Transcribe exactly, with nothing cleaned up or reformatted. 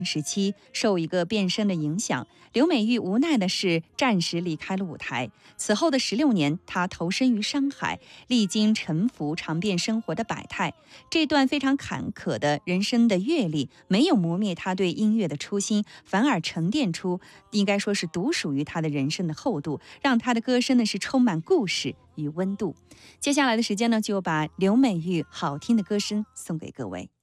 时期受一个变声的影响，刘美玉无奈的是暂时离开了舞台。此后的十六年，她投身于商海，历经沉浮尝遍生活的百态。这段非常坎坷的人生的阅历，没有磨灭她对音乐的初心，反而沉淀出应该说是独属于她的人生的厚度，让她的歌声呢是充满故事与温度。接下来的时间呢，就把刘美玉好听的歌声送给各位。